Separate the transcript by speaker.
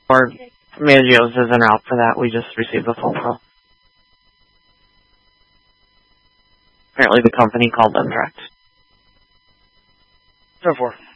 Speaker 1: Or Magios isn't out for that. We just received a phone call. Apparently the company called them direct.
Speaker 2: 10-4.